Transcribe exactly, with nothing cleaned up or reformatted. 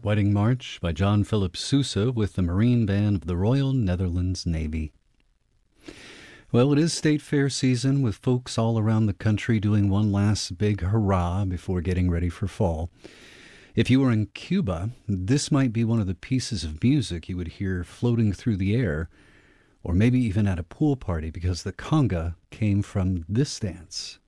Wedding March by John Philip Sousa with the Marine Band of the Royal Netherlands Navy. Well, it is State Fair season with folks all around the country doing one last big hurrah before getting ready for fall. If you were in Cuba, this might be one of the pieces of music you would hear floating through the air, or maybe even at a pool party, because the conga came from this dance.